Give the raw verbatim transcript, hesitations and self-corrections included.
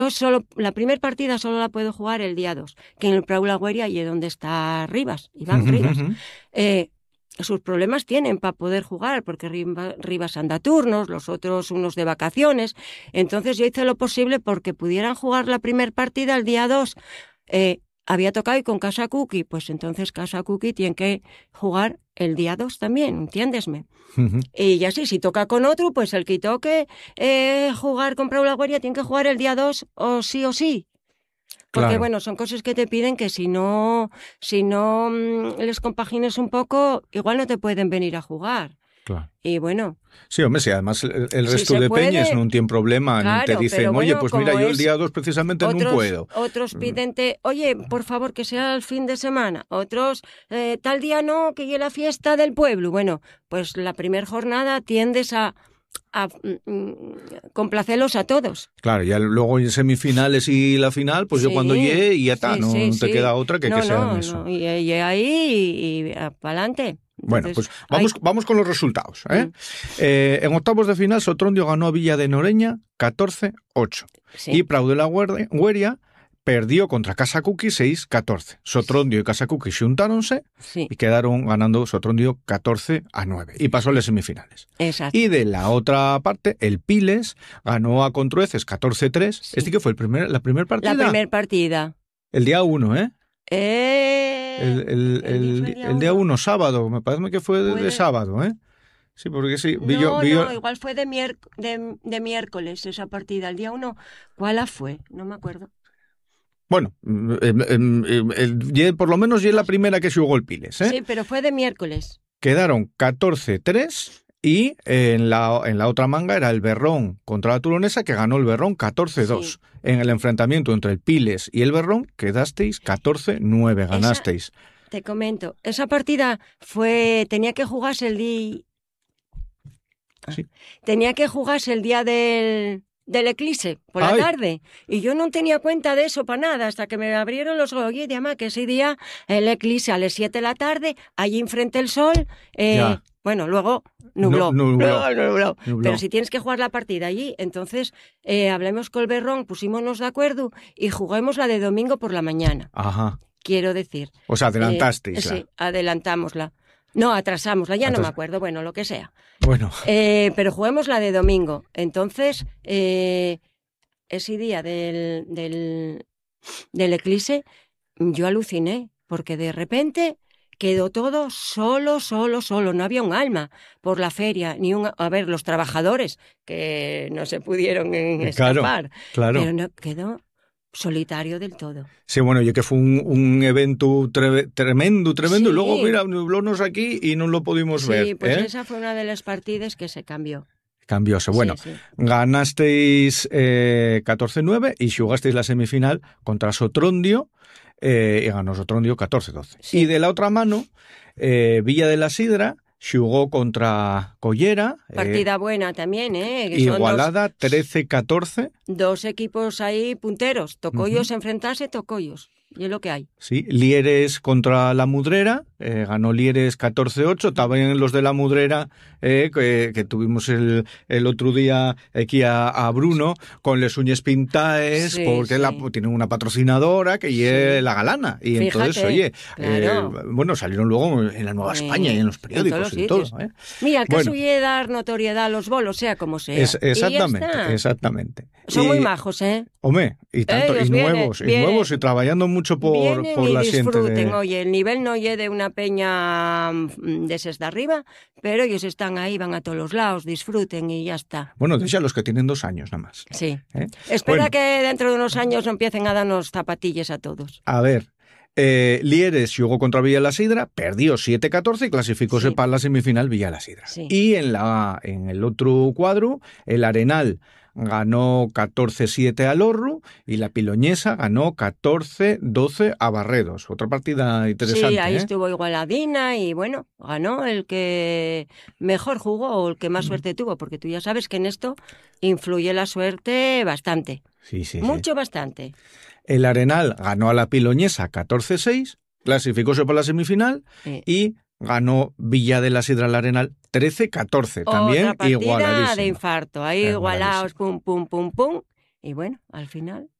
solo, la primera partida solo la puedo jugar el día dos, que en el Prau La Güeria y donde está Rivas, Iván Rivas. eh, sus problemas tienen para poder jugar, porque Rivas anda a turnos, los otros unos de vacaciones. Entonces yo hice lo posible porque pudieran jugar la primera partida el día dos. Eh, había tocado y con Casa Cookie, pues entonces Casa Cookie tiene que jugar el día dos también, ¿entiéndesme? Uh-huh. Y ya sí, si toca con otro, pues el que toque eh, jugar con Prau La Güeria tiene que jugar el día dos o sí o sí. Porque, claro, bueno, son cosas que te piden que si no, si no mmm, les compagines un poco, igual no te pueden venir a jugar. Claro. Y bueno. Sí, hombre, sí, además el, el resto si de puede, peñas no tiene problema, claro, te dicen, bueno, oye, pues mira, yo el día dos precisamente otros, no puedo. Otros piden, oye, por favor, que sea el fin de semana. Otros, eh, tal día no, que llegue la fiesta del pueblo. Bueno, pues la primera jornada tiendes a... a mm, complacerlos a todos. Claro, ya luego en semifinales y la final, pues sí, yo cuando llegue y ya está, sí, no, sí, no te sí. queda otra que no, que sea no, eso. No. Y, y ahí y, y para adelante. Bueno, pues vamos, hay... vamos con los resultados. ¿eh? Mm. Eh, en octavos de final, Sotrondio ganó a Villa de Noreña catorce ocho. Sí. Y Prau de la Güeria perdió contra Casa Cookie seis catorce. Sotrondio y Casa Cookie xuntáronse sí. y quedaron ganando Sotrondio catorce a nueve. Y pasó a las semifinales. Exacto. Y de la otra parte, el Piles ganó a Contrueces catorce tres. Sí. Este que fue el primer, la primera partida. La primera partida. El día uno, ¿eh? Eh... El, el, el, el, el día uno, sábado. Me parece que fue de, de sábado, ¿eh? Sí, porque sí. No, vi yo, vi yo... no, igual fue de, mier... de, de miércoles esa partida. El día uno, ¿cuál fue? No me acuerdo. Bueno, eh, eh, eh, por lo menos ya es la primera que se jugó el Piles, ¿eh? Sí, pero fue de miércoles. Quedaron catorce tres y eh, en, la, en la otra manga era el Berrón contra la Turonesa, que ganó el Berrón catorce dos. Sí. En el enfrentamiento entre el Piles y el Berrón quedasteis catorce nueve, ganasteis. Esa, te comento, esa partida fue tenía que jugarse el día... Sí. Tenía que jugarse el día del... del eclipse, por la Ay. tarde. Y yo no tenía cuenta de eso para nada, hasta que me abrieron los ojos. Oye, Diama, que ese día el eclipse a las siete de la tarde, allí enfrente el sol, eh, bueno, luego nubló. No, nubló. No, nubló. nubló. Pero si tienes que jugar la partida allí, entonces eh, hablemos con el Berrón, pusimos de acuerdo y juguemos la de domingo por la mañana. Ajá. Quiero decir. O sea, adelantasteis. Eh, sí, adelantámosla. No, atrasámosla, ya Atras... no me acuerdo, bueno, lo que sea. Bueno. Eh, pero juguemos la de domingo. Entonces, eh, ese día del, del, del eclipse, yo aluciné, porque de repente quedó todo solo, solo, solo. No había un alma por la feria, ni un... A ver, los trabajadores, que no se pudieron escapar. Claro, claro. Pero no, quedó... solitario del todo. Sí, bueno, yo que fue un, un evento tre tremendo, tremendo, sí. Y luego, mira, nublónos aquí y no lo pudimos sí, ver. Sí, pues ¿eh? esa fue una de las partidas que se cambió. Cambióse. Bueno, sí, sí. Ganasteis eh, catorce nueve y xugasteis la semifinal contra Sotrondio eh, y ganó Sotrondio catorce doce. Sí. Y de la otra mano, eh, Villa de la Sidra xugó contra Collera. Partida eh, buena también, ¿eh? Que igualada, dos, trece catorce. Dos equipos ahí punteros. Tocollos uh-huh. enfrentarse, Tocollos. Y es lo que hay. Sí, Lieres contra la Mudrera, eh, ganó Lieres catorce ocho. También los de la Mudrera, eh, que, que tuvimos el, el otro día aquí a, a Bruno, con les uñas pintaes, sí, porque sí. La, tienen una patrocinadora que sí. Es la Galana. Y Fíjate, entonces, oye, claro. eh, bueno, salieron luego en la Nueva España eh, y en los periódicos y todo. ¿eh? Mira, el caso bueno, es dar notoriedad a los bolos, sea como sea. Es, exactamente, exactamente. Son y, muy majos, ¿eh? Hombre, y tanto, Ellos y vienen, nuevos, vienen, y nuevos, y trabajando mucho por, vienen por y la disfruten. siente de... Oye, el nivel no es de una peña de esas de arriba, pero ellos están ahí, van a todos los lados, disfruten y ya está. Bueno, de los que tienen dos años nada más. Sí. ¿Eh? Espera bueno. que dentro de unos años no empiecen a darnos zapatillas a todos. A ver... Eh, Lieres jugó contra Villa la Sidra, perdió siete catorce y clasificóse sí. para la semifinal Villa la Sidra. Sí. Y en, la, en el otro cuadro, el Arenal ganó catorce siete al Orru y la Piloñesa ganó catorce doce a Barredos. Otra partida interesante. Sí, ahí ¿eh? estuvo igualadina y bueno, ganó el que mejor jugó o el que más suerte tuvo, porque tú ya sabes que en esto influye la suerte bastante. Sí, sí, Mucho sí. bastante. El Arenal ganó a la Piloñesa catorce seis, clasificóse para la semifinal sí. y ganó Villa de la Sidra al Arenal trece catorce. También Otra partida igualadísimo. de infarto. Ahí igualados, pum, pum, pum, pum. Y bueno, al final...